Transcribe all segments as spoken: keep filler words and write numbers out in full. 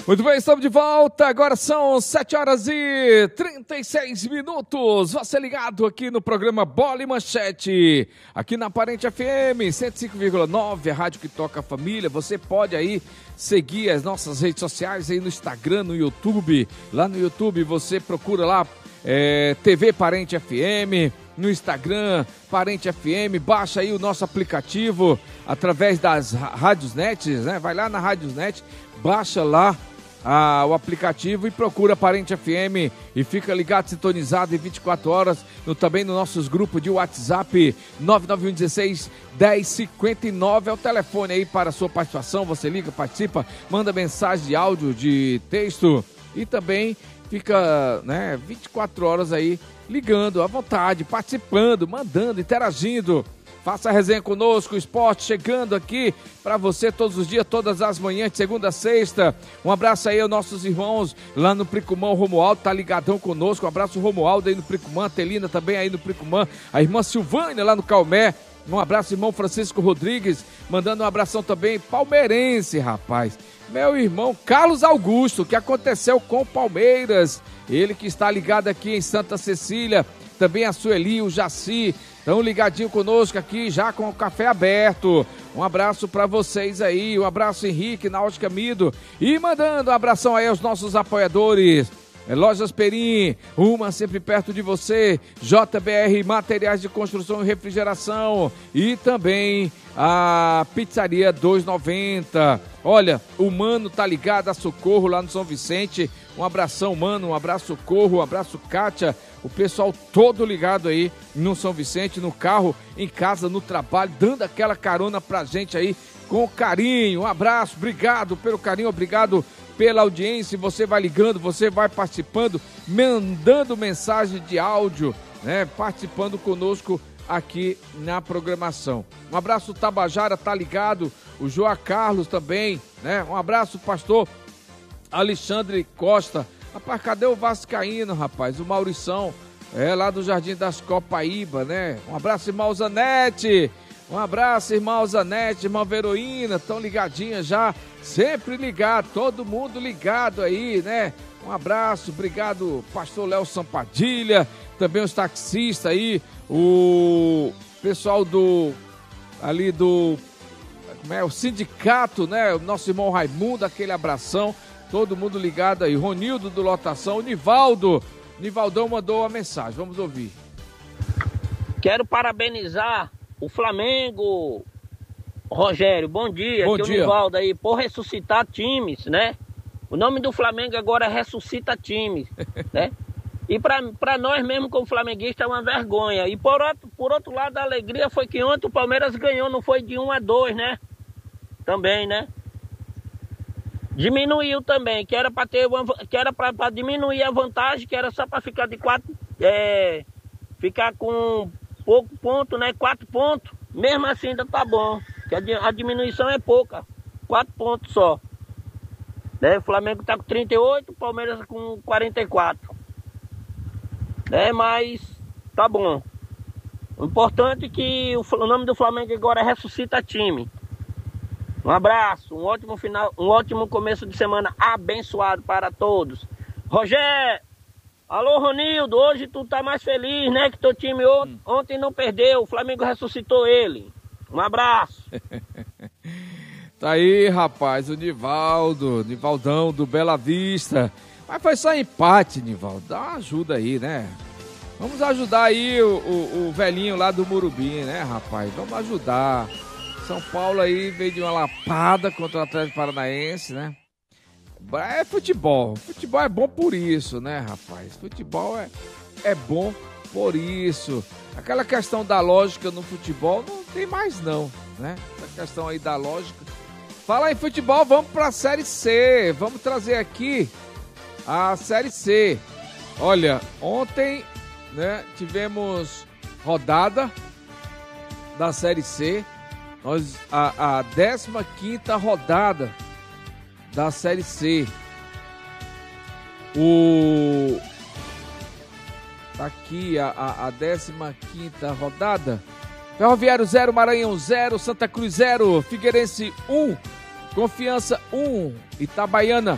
Muito bem, estamos de volta, agora são sete horas e trinta e seis minutos, você ligado aqui no programa Bola e Manchete, aqui na Parente F M cento e cinco vírgula nove, a rádio que toca a família. Você pode aí seguir as nossas redes sociais aí no Instagram, no YouTube, lá no YouTube você procura lá é, T V Parente F M, no Instagram, Parente F M, baixa aí o nosso aplicativo através das rádios net, né? Vai lá na rádios net, baixa lá ah, o aplicativo e procura Parente F M e fica ligado, sintonizado em vinte e quatro horas, no, também nos nossos grupos de WhatsApp, nove nove um um seis, um zero cinco nove é o telefone aí para a sua participação. Você liga, participa, manda mensagem de áudio, de texto e também fica, né, vinte e quatro horas aí ligando à vontade, participando, mandando, interagindo. Faça a resenha conosco, o esporte chegando aqui para você todos os dias, todas as manhãs, de segunda a sexta. Um abraço aí aos nossos irmãos lá no Pricumã, o Romualdo tá ligadão conosco. Um abraço ao Romualdo aí no Pricumã, a Telina também aí no Pricumã, a irmã Silvânia lá no Calmé. Um abraço, irmão Francisco Rodrigues, mandando um abração também, palmeirense, rapaz. Meu irmão Carlos Augusto, que aconteceu com o Palmeiras, ele que está ligado aqui em Santa Cecília, também a Sueli, o Jaci, estão ligadinho conosco aqui, já com o café aberto. Um abraço para vocês aí, um abraço Henrique, Náutica Mido, e mandando um abração aí aos nossos apoiadores. É Lojas Perim, uma sempre perto de você, J B R Materiais de Construção e Refrigeração e também a Pizzaria dois noventa. Olha, o Mano tá ligado a Socorro lá no São Vicente. Um abração, Mano, um abraço Socorro, um abraço Kátia, o pessoal todo ligado aí no São Vicente, no carro, em casa, no trabalho, dando aquela carona pra gente aí com carinho. Um abraço, obrigado pelo carinho, obrigado pela audiência. Você vai ligando, você vai participando, mandando mensagem de áudio, né, participando conosco aqui na programação. Um abraço, Tabajara, tá ligado, o João Carlos também, né, um abraço, pastor Alexandre Costa. Rapaz, cadê o Vascaíno, rapaz? O Maurição, é lá do Jardim das Copaíba, né? Um abraço, irmão Zanete. Um abraço, irmão Zanete, irmã Veroína, tão ligadinha já, sempre ligado, todo mundo ligado aí, né? Um abraço, obrigado, pastor Léo Sampadilha, também os taxistas aí, o pessoal do, ali do, como é, o sindicato, né? O nosso irmão Raimundo, aquele abração, todo mundo ligado aí, Ronildo do Lotação, o Nivaldo, Nivaldão mandou uma mensagem, vamos ouvir. Quero parabenizar o Flamengo, Rogério, bom dia, bom aqui dia. O Nivaldo aí, por ressuscitar times, né? O nome do Flamengo agora é Ressuscita Times, né? E para nós mesmo como flamenguista é uma vergonha. E por outro, por outro lado, a alegria foi que ontem o Palmeiras ganhou, não foi de um a dois, né? Também, né? Diminuiu também, que era para ter uma, que era para diminuir a vantagem, que era só para ficar de quatro, é, ficar com pouco ponto, né? Quatro pontos. Mesmo assim ainda tá bom. Que a, a diminuição é pouca. Quatro pontos só. Né? O Flamengo tá com trinta e oito, o Palmeiras com quarenta e quatro. Né? Mas tá bom. O importante é que o, o nome do Flamengo agora é Ressuscita Time. Um abraço, um ótimo final, um ótimo começo de semana abençoado para todos. Rogério! Alô, Ronildo, hoje tu tá mais feliz, né? Que teu time ontem, ontem não perdeu, o Flamengo ressuscitou ele. Um abraço. Tá aí, rapaz, o Nivaldo, Nivaldão do Bela Vista. Mas foi só empate, Nivaldo. Dá uma ajuda aí, né? Vamos ajudar aí o, o, o velhinho lá do Morumbi, né, rapaz? Vamos ajudar. São Paulo aí veio de uma lapada contra o Atlético Paranaense, né? É futebol, futebol é bom por isso, né, rapaz? Futebol é, é bom por isso. Aquela questão da lógica no futebol não tem mais não, né? Essa questão aí da lógica. Falar em futebol, vamos para a Série C. Vamos trazer aqui a Série C. Olha, ontem, né, tivemos rodada da Série C. Nós, a, a décima quinta rodada da Série C. O... Tá aqui a, a, a décima quinta rodada. Ferroviário zero, Maranhão zero, Santa Cruz zero, Figueirense um, Confiança um, Itabaiana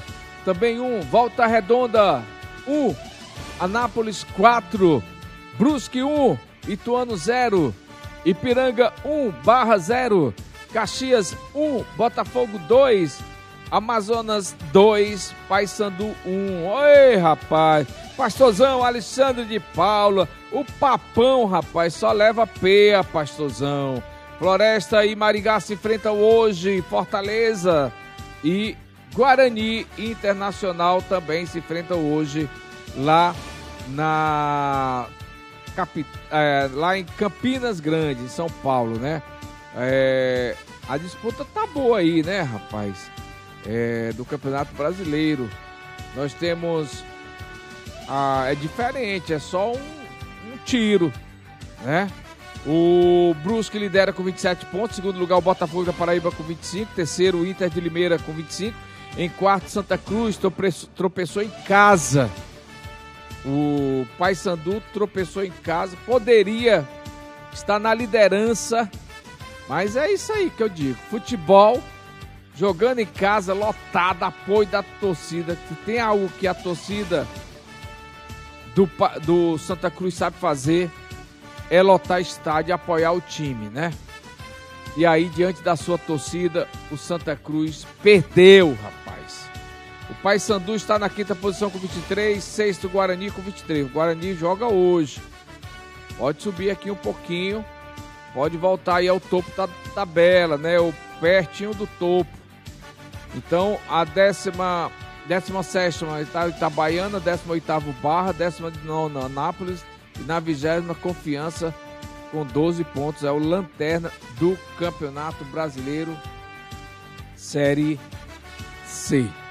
também um. Volta Redonda, um. Anápolis, quatro. Brusque, um. Ituano, zero. Ipiranga, um. Barra, zero. Caxias, um. Botafogo, dois. Amazonas, dois. Paysandu, um. Oi, rapaz. Pastorzão, Alexandre de Paula. O Papão, rapaz, só leva peia, Pastorzão. Floresta e Maringá se enfrentam hoje. Fortaleza e Guarani Internacional também se enfrentam hoje lá na capi, é, lá em Campinas Grande, em São Paulo, né? É, a disputa tá boa aí, né, rapaz? É, do Campeonato Brasileiro. Nós temos a, é diferente, é só um, um tiro, né? O Brusque lidera com vinte e sete pontos, segundo lugar o Botafogo da Paraíba com vinte e cinco, terceiro o Inter de Limeira com vinte e cinco, em quarto Santa Cruz tropeçou em casa. O Paysandu tropeçou em casa, poderia estar na liderança, mas é isso aí que eu digo, futebol, jogando em casa, lotado, apoio da torcida, que tem algo que a torcida do, do Santa Cruz sabe fazer, é lotar estádio e apoiar o time, né? E aí, diante da sua torcida, o Santa Cruz perdeu, rapaz. O Paysandu está na quinta posição com vinte e três, sexto Guarani com vinte e três. O Guarani joga hoje. Pode subir aqui um pouquinho, pode voltar aí ao topo da tabela, né? O pertinho do topo. Então, a décima, décima sétima Itabaiana, décima oitava Barra, décima nona Anápolis, e na vigésima Confiança com doze pontos. É o lanterna do Campeonato Brasileiro Série C.